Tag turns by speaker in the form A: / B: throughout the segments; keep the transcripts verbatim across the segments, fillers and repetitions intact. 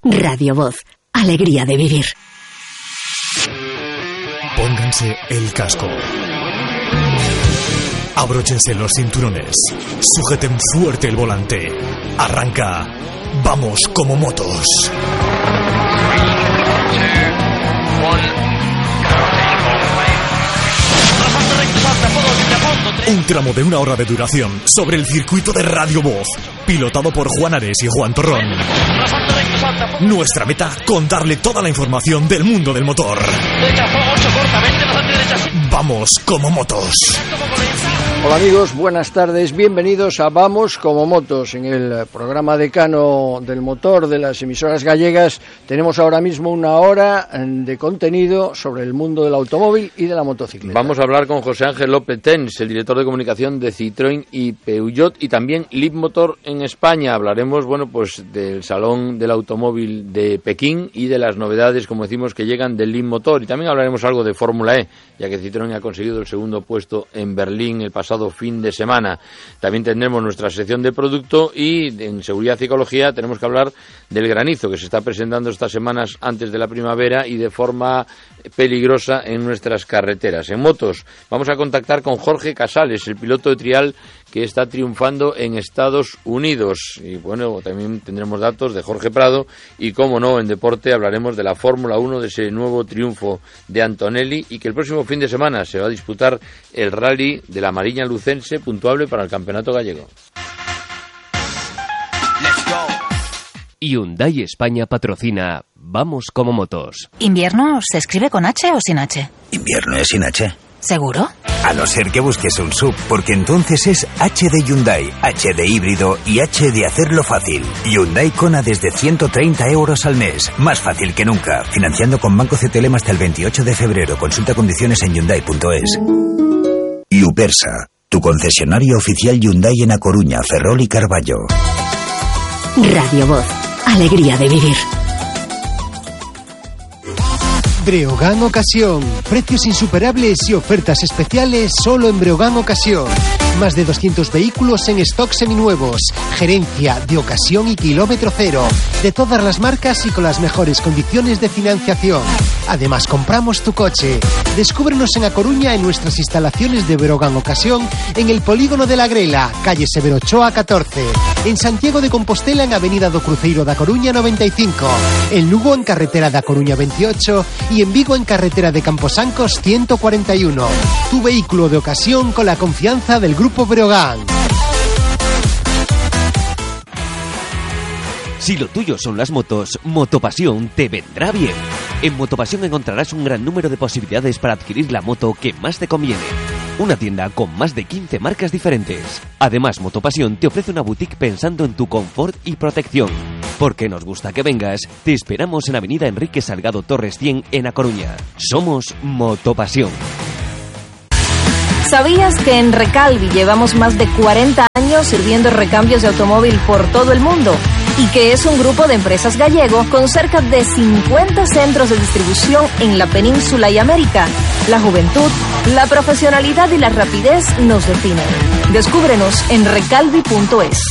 A: Radio Voz, alegría de vivir.
B: Pónganse el casco. Abróchense los cinturones. Sujeten fuerte el volante. Arranca. Vamos como motos. Un tramo de una hora de duración sobre el circuito de Radio Voz, pilotado por Juan Ares y Juan Torrón. Nuestra meta, contarle toda la información del mundo del motor. Vamos como motos.
C: Hola amigos, buenas tardes, bienvenidos a Vamos como motos. En el programa decano del motor de las emisoras gallegas tenemos ahora mismo una hora de contenido sobre el mundo del automóvil y de la motocicleta.
D: Vamos a hablar con José Ángel López Tens, el director de comunicación de Citroën y Peugeot y también Leapmotor en España. Hablaremos, bueno, pues del Salón del Automóvil de Pekín y de las novedades, como decimos, que llegan del Leapmotor, y también hablaremos algo de Fórmula E, ya que Citroën ha conseguido el segundo puesto en Berlín el pasado fin de semana. También tendremos nuestra sección de producto y en seguridad y ecología tenemos que hablar del granizo que se está presentando estas semanas antes de la primavera y de forma peligrosa en nuestras carreteras. En motos vamos a contactar con Jorge Casales, el piloto de trial que está triunfando en Estados Unidos. Y bueno, también tendremos datos de Jorge Prado y, como no, en deporte hablaremos de la Fórmula uno, de ese nuevo triunfo de Antonelli, y que el próximo fin de semana se va a disputar el Rally de la Mariña Lucense, puntuable para el Campeonato Gallego.
E: Hyundai España patrocina Vamos como motos.
F: ¿Invierno se escribe con H o sin H?
G: Invierno es sin H.
F: ¿Seguro?
G: A no ser que busques un sub, porque entonces es H de Hyundai, H de híbrido y H de hacerlo fácil. Hyundai Kona desde ciento treinta euros al mes. Más fácil que nunca. Financiando con Banco C T L M hasta el veintiocho de febrero. Consulta condiciones en hyundai punto es. Lupersa, tu concesionario oficial Hyundai en A Coruña, Ferrol y Carballo.
A: Radio Voz, alegría de vivir.
H: Breogán Ocasión. Precios insuperables y ofertas especiales solo en Breogán Ocasión. Más de doscientos vehículos en stock seminuevos. Gerencia de ocasión y kilómetro cero. De todas las marcas y con las mejores condiciones de financiación. Además, compramos tu coche. Descúbrenos en A Coruña en nuestras instalaciones de Breogán Ocasión, en el Polígono de la Grela, calle Severo Ochoa catorce. En Santiago de Compostela, en Avenida do Cruzeiro da Coruña noventa y cinco. En Lugo, en Carretera da Coruña veintiocho. Y en Vigo, en Carretera de Camposancos ciento cuarenta y uno. Tu vehículo de ocasión con la confianza del Grupo Breogán.
E: Si lo tuyo son las motos, Motopasión te vendrá bien. En Motopasión encontrarás un gran número de posibilidades para adquirir la moto que más te conviene. Una tienda con más de quince marcas diferentes. Además, Motopasión te ofrece una boutique pensando en tu confort y protección. Porque nos gusta que vengas, te esperamos en Avenida Enrique Salgado Torres cien en A Coruña. Somos Motopasión.
I: ¿Sabías que en Recalvi llevamos más de cuarenta años sirviendo recambios de automóvil por todo el mundo? Y que es un grupo de empresas gallego con cerca de cincuenta centros de distribución en la península y América. La juventud, la profesionalidad y la rapidez nos definen. Descúbrenos en recalvi punto es.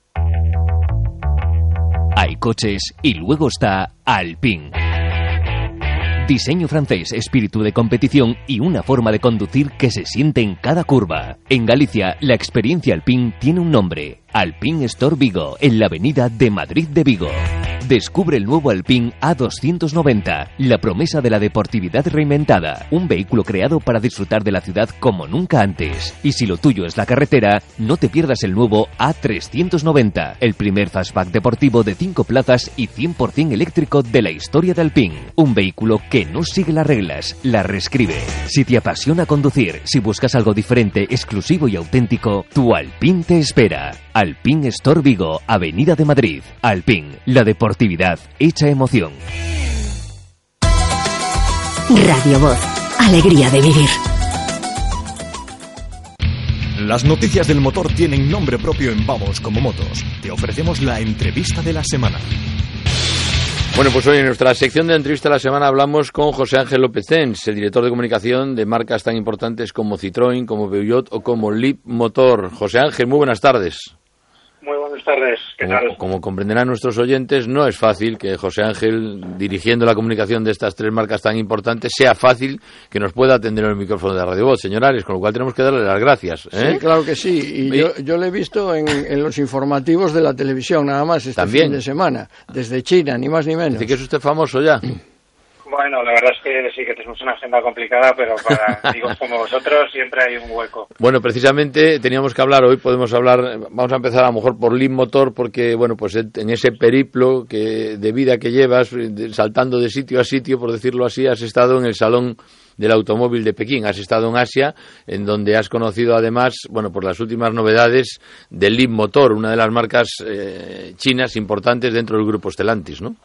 E: Hay coches y luego está Alpine. Diseño francés, espíritu de competición y una forma de conducir que se siente en cada curva. En Galicia, la experiencia Alpine tiene un nombre: Alpine Store Vigo, en la avenida de Madrid de Vigo. Descubre el nuevo Alpine A doscientos noventa, la promesa de la deportividad reinventada. Un vehículo creado para disfrutar de la ciudad como nunca antes. Y si lo tuyo es la carretera, no te pierdas el nuevo A trescientos noventa, el primer fastback deportivo de cinco plazas y cien por ciento eléctrico de la historia de Alpine. Un vehículo que no sigue las reglas, las reescribe. Si te apasiona conducir, si buscas algo diferente, exclusivo y auténtico, tu Alpine te espera. Alpine Store Vigo, Avenida de Madrid. Alpine, la deportividad hecha emoción.
A: Radio Voz, alegría de vivir.
B: Las noticias del motor tienen nombre propio en Vamos como motos. Te ofrecemos la entrevista de la semana.
D: Bueno, pues hoy en nuestra sección de entrevista de la semana hablamos con José Ángel López Tens, el director de comunicación de marcas tan importantes como Citroën, como Peugeot o como Leapmotor. José Ángel, muy buenas tardes.
J: Muy buenas Buenas tardes, ¿qué
D: como,
J: tal?
D: Como comprenderán nuestros oyentes, no es fácil que José Ángel, dirigiendo la comunicación de estas tres marcas tan importantes, sea fácil que nos pueda atender en el micrófono de Radio Voz, señor Ares, con lo cual tenemos que darle las gracias. ¿eh?
C: Sí, claro que sí, y yo, yo le he visto en, en los informativos de la televisión, nada más, este
D: ¿También?
C: fin de semana, desde China, ni más ni menos.
D: Dice que es usted famoso ya.
J: Bueno, la verdad es que sí que tenemos una agenda complicada, pero para amigos como vosotros siempre hay un hueco.
D: Bueno, precisamente teníamos que hablar hoy, podemos hablar, vamos a empezar a lo mejor por Leap Motor, porque bueno, pues en ese periplo que de vida que llevas, saltando de sitio a sitio, por decirlo así, has estado en el Salón del Automóvil de Pekín, has estado en Asia, en donde has conocido además, bueno, por las últimas novedades de Leap Motor, una de las marcas eh, chinas importantes dentro del grupo Stellantis, ¿no?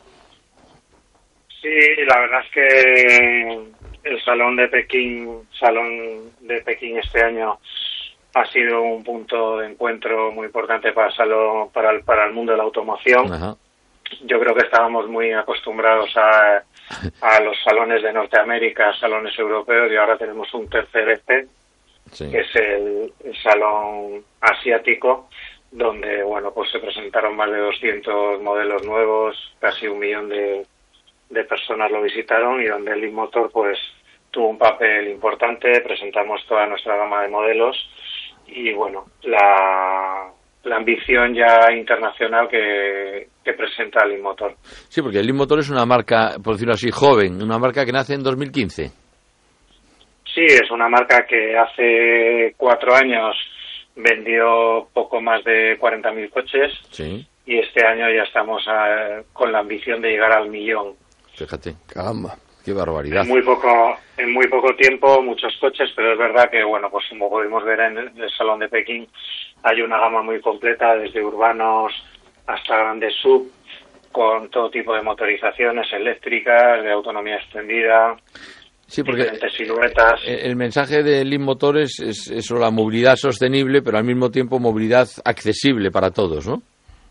J: Sí, la verdad es que el Salón de Pekín, Salón de Pekín este año ha sido un punto de encuentro muy importante para el salón, para el, para el mundo de la automoción.
D: Ajá.
J: Yo creo que estábamos muy acostumbrados a, a los salones de Norteamérica, salones europeos, y ahora tenemos un tercer este, sí. que es el, el salón asiático, donde bueno, pues se presentaron más de doscientos modelos nuevos, casi un millón de de personas lo visitaron, y donde el Leap Motor pues tuvo un papel importante. Presentamos toda nuestra gama de modelos y bueno, la, la ambición ya internacional que, que presenta el Leap Motor.
D: Sí, porque el Leap Motor es una marca, por decirlo así, joven, una marca que nace en dos mil quince.
J: Sí, es una marca que hace cuatro años vendió poco más de cuarenta mil coches,
D: sí.
J: y este año ya estamos a, con la ambición de llegar al millón.
D: Fíjate,
C: caramba,
D: qué barbaridad.
J: En muy poco, en muy poco tiempo, muchos coches, pero es verdad que, bueno, pues como pudimos ver en el Salón de Pekín, hay una gama muy completa, desde urbanos hasta grandes sub, con todo tipo de motorizaciones eléctricas, de autonomía extendida,
D: sí, porque
J: diferentes siluetas.
D: El mensaje de Leap Motor es, es, es la movilidad sostenible, pero al mismo tiempo movilidad accesible para todos, ¿no?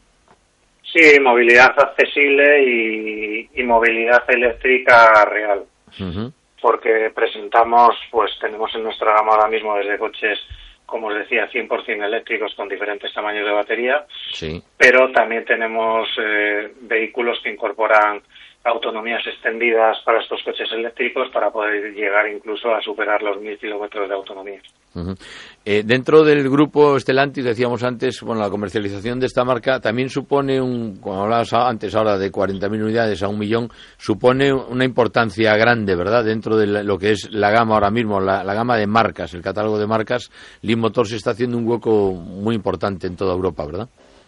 J: Sí, movilidad accesible y, y movilidad eléctrica real.
D: Uh-huh.
J: Porque presentamos, pues tenemos en nuestra gama ahora mismo desde coches, como os decía, cien por ciento eléctricos con diferentes tamaños de batería,
D: sí.
J: pero también tenemos eh, vehículos que incorporan autonomías extendidas para estos coches eléctricos para poder llegar incluso a superar los mil kilómetros de autonomía.
D: Uh-huh. Eh, dentro del grupo Stellantis, decíamos antes, bueno, la comercialización de esta marca también supone, un, como hablabas antes ahora de cuarenta mil unidades a un millón, supone una importancia grande, ¿verdad? Dentro de lo que es la gama ahora mismo, la, la gama de marcas, el catálogo de marcas, Leap Motor se está haciendo un hueco muy importante en toda Europa, ¿verdad?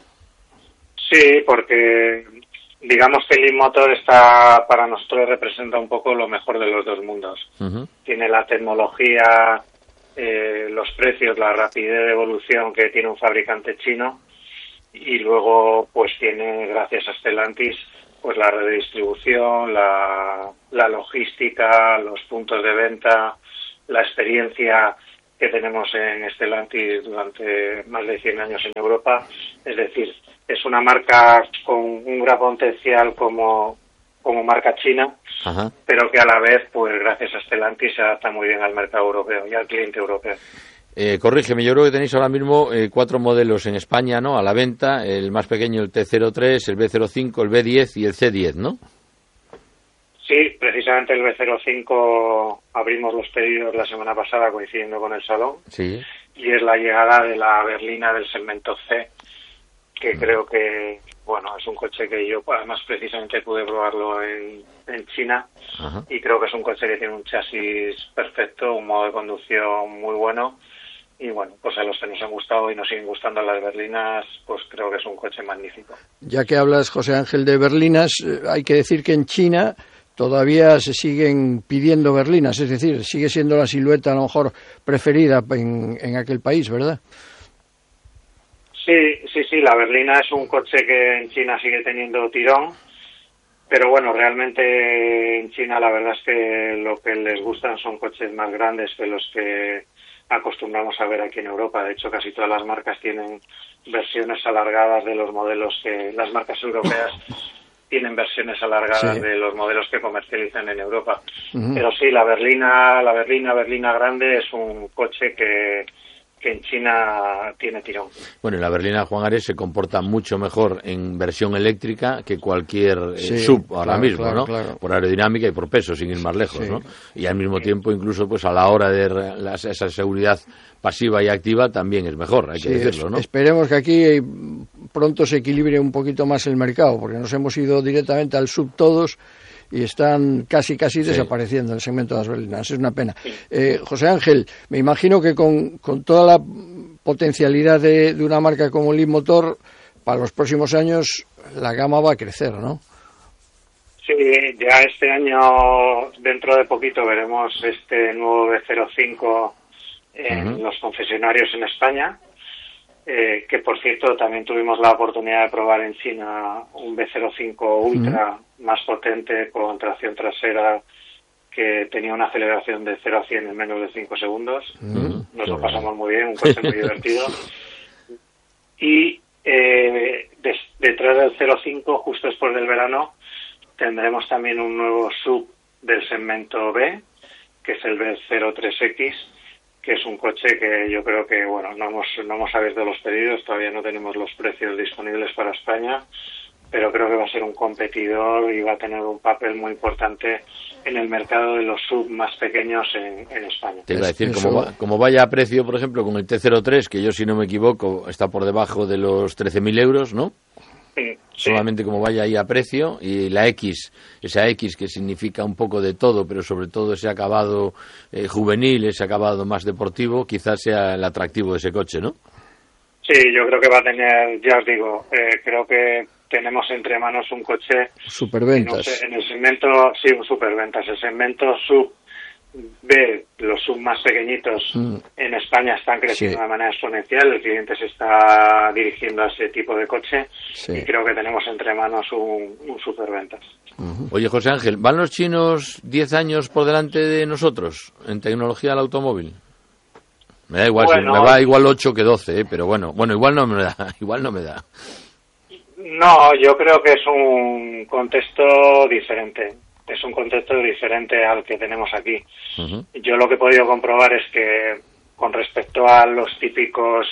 J: Sí, porque digamos que el Leap Motor está, para nosotros representa un poco lo mejor de los dos mundos.
D: Uh-huh.
J: Tiene la tecnología, eh, los precios, la rapidez de evolución que tiene un fabricante chino, y luego pues tiene, gracias a Stellantis, pues la red de distribución, la, la logística, los puntos de venta, la experiencia que tenemos en Stellantis durante más de cien años en Europa. Es decir, es una marca con un gran potencial como, como marca china,
D: Ajá.
J: pero que a la vez, pues gracias a Stellantis, se adapta muy bien al mercado europeo y al cliente europeo.
D: Eh, corrígeme, yo creo que tenéis ahora mismo eh, cuatro modelos en España, ¿no?, a la venta, el más pequeño, el T cero tres, el B cero cinco, el B diez y el C diez, ¿no?
J: Sí, precisamente el B cero cinco abrimos los pedidos la semana pasada coincidiendo con el salón.
D: Sí.
J: Y es la llegada de la berlina del segmento C, que mm. creo que, bueno, es un coche que yo además precisamente pude probarlo en, en China.
D: Ajá.
J: Y creo que es un coche que tiene un chasis perfecto, un modo de conducción muy bueno. Y bueno, pues a los que nos han gustado y nos siguen gustando las berlinas, pues creo que es un coche magnífico.
C: Ya que hablas, José Ángel, de berlinas, eh, hay que decir que en China todavía se siguen pidiendo berlinas, es decir, sigue siendo la silueta a lo mejor preferida en, en aquel país, ¿verdad?
J: Sí, sí, sí, la berlina es un coche que en China sigue teniendo tirón, pero bueno, realmente en China la verdad es que lo que les gustan son coches más grandes que los que acostumbramos a ver aquí en Europa. De hecho, casi todas las marcas tienen versiones alargadas de los modelos que las marcas europeas tienen versiones alargadas, sí, de los modelos que comercializan en Europa. Uh-huh. Pero sí, la berlina, la berlina, berlina grande es un coche que, que en China tiene tirón.
D: Bueno, la berlina Juan Ares se comporta mucho mejor en versión eléctrica que cualquier eh,
C: sí,
D: sub ahora
C: claro,
D: mismo,
C: claro,
D: ¿no?
C: Claro.
D: Por aerodinámica y por peso, sin ir más lejos, sí. ¿no? Y al mismo tiempo, incluso pues a la hora de la, esa seguridad pasiva y activa también es mejor, hay
C: sí,
D: que decirlo, ¿no?
C: Esperemos que aquí pronto se equilibre un poquito más el mercado, porque nos hemos ido directamente al sub todos y están casi casi sí. desapareciendo en el segmento de las berlinas. Es una pena. Eh, José Ángel, me imagino que con, con toda la potencialidad de, de una marca como Leapmotor, para los próximos años la gama va a crecer, ¿no?
J: Sí, ya este año, dentro de poquito, veremos este nuevo B cero cinco en uh-huh. los concesionarios en España, eh, que por cierto también tuvimos la oportunidad de probar en China un B cero cinco Ultra uh-huh. más potente con tracción trasera, que tenía una aceleración de cero a cien en menos de cinco segundos. Uh-huh. Nos lo pasamos muy bien, un coche muy divertido. Y eh, des, detrás del cero cinco, justo después del verano, tendremos también un nuevo sub del segmento B, que es el B cero tres X, que es un coche que yo creo que, bueno, no hemos, no hemos abierto los pedidos, todavía no tenemos los precios disponibles para España, pero creo que va a ser un competidor y va a tener un papel muy importante en el mercado de los sub más pequeños en, en España.
D: Te iba a decir, como, va, como vaya a precio, por ejemplo, con el T cero tres, que yo, si no me equivoco, está por debajo de los trece mil euros, ¿no?
J: Sí,
D: solamente
J: sí.
D: Como vaya ahí a precio, y la X, esa X que significa un poco de todo, pero sobre todo ese acabado eh, juvenil, ese acabado más deportivo, quizás sea el atractivo de ese coche, ¿no?
J: Sí, yo creo que va a tener, ya os digo, eh, creo que tenemos entre manos un coche
C: superventas.
J: No sé, en el segmento, sí, un superventas, el segmento sub B, los sub más pequeñitos mm. en España están creciendo sí. de manera exponencial, el cliente se está dirigiendo a ese tipo de coche sí. y creo que tenemos entre manos un, un superventas.
D: Uh-huh. Oye, José Ángel, ¿van los chinos diez años por delante de nosotros en tecnología del automóvil? Me da igual, bueno, si me va igual ocho que doce, ¿eh? Pero bueno, bueno, igual no me da, igual no me da.
J: No, yo creo que es un contexto diferente. Es un contexto diferente al que tenemos aquí. Uh-huh. Yo lo que he podido comprobar es que con respecto a los típicos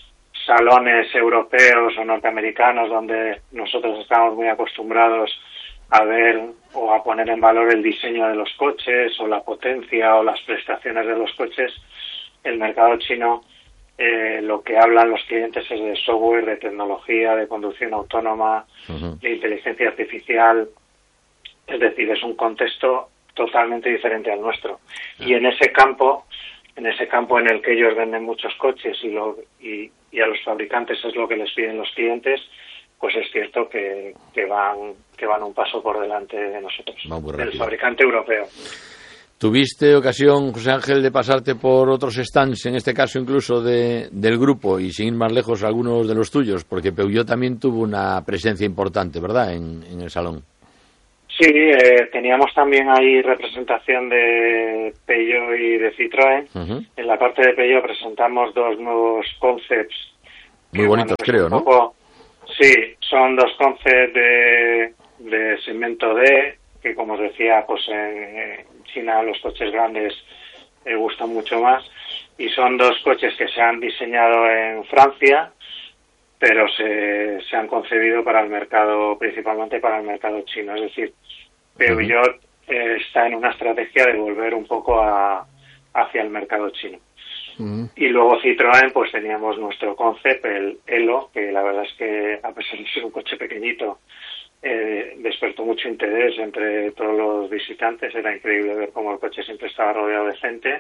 J: salones europeos o norteamericanos donde nosotros estamos muy acostumbrados a ver o a poner en valor el diseño de los coches o la potencia o las prestaciones de los coches, el mercado chino eh, lo que hablan los clientes es de software, de tecnología, de conducción autónoma, uh-huh. de inteligencia artificial. Es decir, es un contexto totalmente diferente al nuestro. Y en ese campo, en ese campo en el que ellos venden muchos coches y, lo, y, y a los fabricantes es lo que les piden los clientes, pues es cierto que, que van que van un paso por delante de nosotros, del fabricante europeo.
D: ¿Tuviste ocasión, José Ángel, de pasarte por otros stands, en este caso incluso de, del grupo, y sin ir más lejos algunos de los tuyos? Porque Peugeot también tuvo una presencia importante, ¿verdad?, en, en el salón.
J: Sí, eh, teníamos también ahí representación de Peugeot y de Citroën. Uh-huh. En la parte de Peugeot presentamos dos nuevos concepts.
D: Muy que, bonitos, bueno, creo, ¿no?
J: Poco, sí, son dos concepts de, de segmento D, que como os decía, pues en China los coches grandes eh, gustan mucho más. Y son dos coches que se han diseñado en Francia, pero se, se han concebido para el mercado, principalmente para el mercado chino. Es decir, Peugeot uh-huh. eh, está en una estrategia de volver un poco a, hacia el mercado chino. Uh-huh. Y luego Citroën, pues teníamos nuestro concept, el Elo, que la verdad es que, a pesar de ser un coche pequeñito, eh, despertó mucho interés entre todos los visitantes. Era increíble ver cómo el coche siempre estaba rodeado de gente.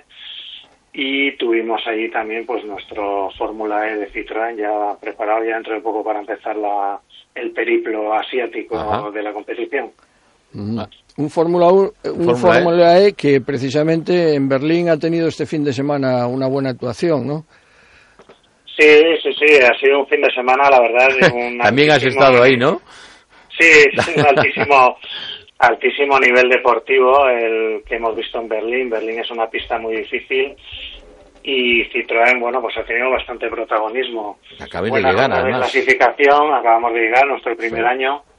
J: Y tuvimos allí también pues nuestro Fórmula E de Citroën ya preparado ya dentro de poco para empezar la, el periplo asiático Ajá. de la competición.
C: Mm. Un Fórmula un Fórmula E. e que precisamente en Berlín ha tenido este fin de semana una buena actuación, ¿no?
J: Sí, sí, sí, ha sido un fin de semana, la verdad. De un
D: También has estado ahí, ¿no?
J: Sí, sí, un altísimo... altísimo nivel deportivo el que hemos visto en Berlín. Berlín es una pista muy difícil y Citroën, bueno, pues ha tenido bastante protagonismo.
D: Acabé
J: Buena
D: de llegar,
J: ronda de clasificación, acabamos de llegar, nuestro primer sí. año,